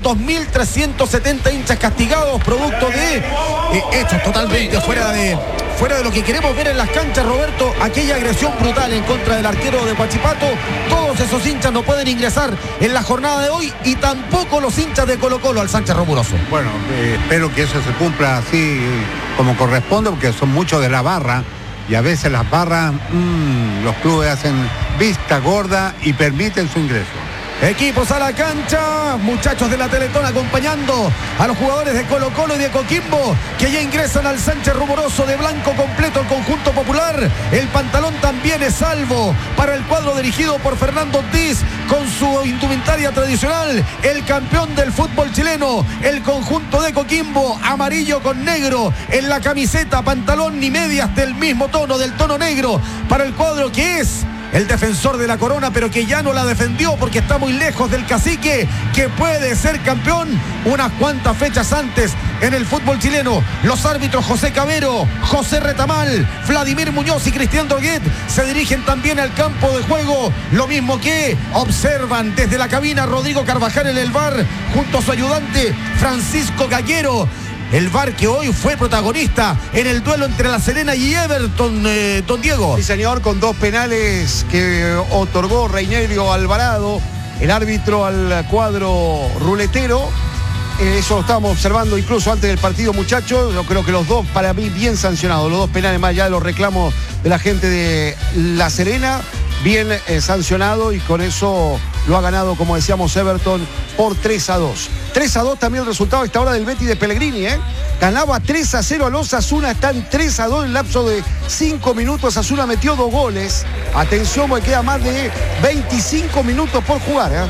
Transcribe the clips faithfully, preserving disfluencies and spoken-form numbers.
dos mil trescientos setenta hinchas castigados, producto de eh, hechos totalmente fuera de, fuera de lo que queremos ver en las canchas, Roberto. Aquella agresión brutal en contra del arquero de Huachipato. Todos esos hinchas no pueden ingresar en la jornada de hoy, y tampoco los hinchas de Colo-Colo al Sánchez Romuroso. Bueno, eh, espero que eso se cumpla así como corresponde, porque son muchos de la barra, y a veces las barras, mmm, los clubes hacen vista gorda y permiten su ingreso. Equipos a la cancha, muchachos de la Teletón acompañando a los jugadores de Colo-Colo y de Coquimbo, que ya ingresan al Sánchez Rumoroso de blanco completo el conjunto popular. El pantalón también es salvo para el cuadro dirigido por Fernando Ortiz, con su indumentaria tradicional, el campeón del fútbol chileno, el conjunto de Coquimbo, amarillo con negro en la camiseta, pantalón ni medias del mismo tono, del tono negro, para el cuadro que es el defensor de la corona, pero que ya no la defendió porque está muy lejos del cacique, que puede ser campeón unas cuantas fechas antes en el fútbol chileno. Los árbitros José Cabero, José Retamal, Vladimir Muñoz y Cristian Droguet se dirigen también al campo de juego, lo mismo que observan desde la cabina Rodrigo Carvajal en el V A R, junto a su ayudante Francisco Gallero. El V A R que hoy fue protagonista en el duelo entre La Serena y Everton, eh, don Diego. Sí, señor, con dos penales que otorgó Reinerio Alvarado, el árbitro al cuadro ruletero. Eh, eso lo estábamos observando incluso antes del partido, muchachos. Yo creo que los dos, para mí, bien sancionados. Los dos penales, más allá de los reclamos de la gente de La Serena, bien eh, sancionado, y con eso lo ha ganado, como decíamos, Everton por tres a dos. tres a dos también el resultado a esta hora del Betis de Pellegrini, ¿eh? Ganaba tres a cero al Osasuna, está en tres a dos en lapso de cinco minutos. Osasuna metió dos goles. Atención, porque queda más de veinticinco minutos por jugar, ¿eh?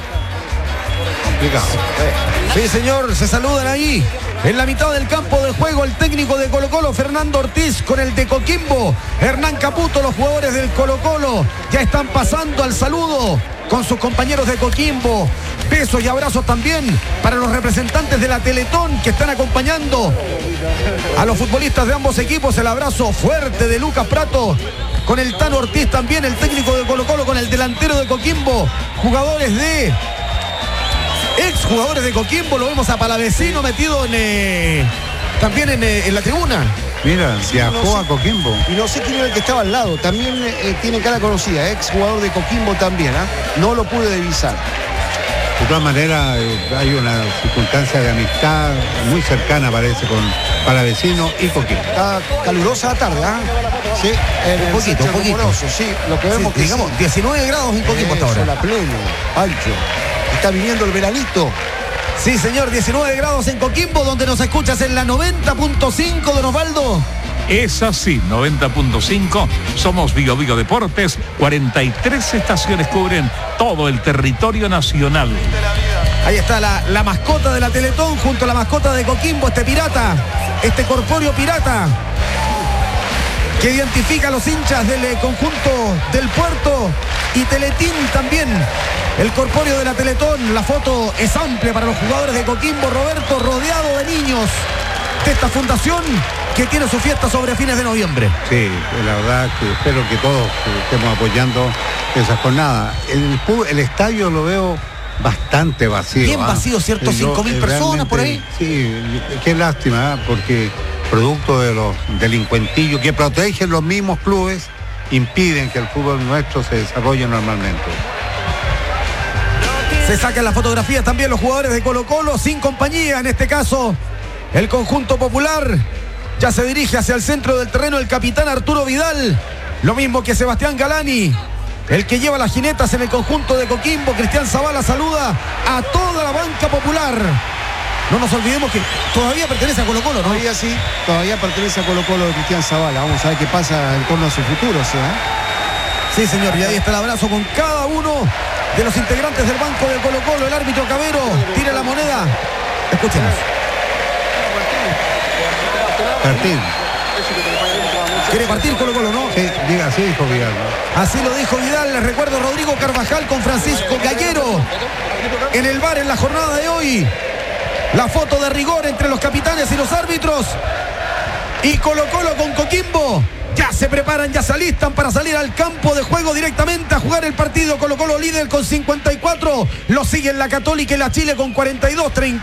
Complicado. Sí, señor, se saludan ahí. En la mitad del campo de juego, el técnico de Colo-Colo, Fernando Ortiz, con el de Coquimbo, Hernán Caputo. Los jugadores del Colo-Colo ya están pasando al saludo con sus compañeros de Coquimbo. Besos y abrazos también para los representantes de la Teletón que están acompañando a los futbolistas de ambos equipos. El abrazo fuerte de Lucas Prato con el Tano Ortiz también, el técnico de Colo-Colo, con el delantero de Coquimbo. Jugadores de... ex jugadores de Coquimbo, lo vemos a Palavecino metido en eh, también en, eh, en la tribuna. Mira, sí, viajó no sé, a Coquimbo. Y no sé quién era el que estaba al lado. También eh, tiene cara conocida, ex jugador de Coquimbo también, ¿eh? No lo pude divisar. De todas maneras, eh, hay una circunstancia de amistad muy cercana, parece, con Palavecino y Coquimbo. Está calurosa la tarde, ¿ah? ¿eh? Sí, en un poquito, un poquito. Rumoroso, sí, lo que vemos Sí, que digamos, sí. diecinueve grados en Coquimbo hasta ahora. La pleno, Pancho. Está viniendo el veranito. Sí, señor, diecinueve grados en Coquimbo, donde nos escuchas en la noventa punto cinco, don Osvaldo. Es así, noventa punto cinco, somos Vigo Vigo Deportes, cuarenta y tres estaciones cubren todo el territorio nacional. Ahí está la, la mascota de la Teletón junto a la mascota de Coquimbo, este pirata, este corpóreo pirata, que identifica a los hinchas del eh, conjunto del Puerto, y Teletín también, el corpóreo de la Teletón. La foto es amplia para los jugadores de Coquimbo, Roberto, rodeado de niños de esta fundación que tiene su fiesta sobre fines de noviembre. Sí, la verdad que espero que todos estemos apoyando esa jornada. El, el estadio lo veo bastante vacío. Bien vacío, ¿ah? ¿Cierto? cinco mil personas por ahí. Sí, qué lástima, ¿eh? Porque producto de los delincuentillos que protegen los mismos clubes, impiden que el fútbol nuestro se desarrolle normalmente. Se sacan las fotografías también los jugadores de Colo-Colo, sin compañía, en este caso el conjunto popular. Ya se dirige hacia el centro del terreno el capitán Arturo Vidal, lo mismo que Sebastián Galani, el que lleva las jinetas en el conjunto de Coquimbo. Cristian Zavala saluda a toda la banca popular. No nos olvidemos que todavía pertenece a Colo-Colo, ¿no? Todavía sí, todavía pertenece a Colo-Colo de Cristian Zavala. Vamos a ver qué pasa en torno a su futuro, ¿sí? ¿eh? Sí, señor, y ahí está el abrazo con cada uno de los integrantes del banco de Colo-Colo. El árbitro Cabero tira la moneda. Escuchemos. Partir. Quiere partir Colo-Colo, ¿no? Sí, diga, así dijo Vidal, ¿no? Así lo dijo Vidal. Les recuerdo, Rodrigo Carvajal con Francisco Gallero en el V A R en la jornada de hoy. La foto de rigor entre los capitanes y los árbitros. Y Colo-Colo con Coquimbo. Ya se preparan, ya se alistan para salir al campo de juego directamente a jugar el partido. Colo-Colo líder con cincuenta y cuatro. Lo siguen la Católica y la Chile con cuarenta y dos.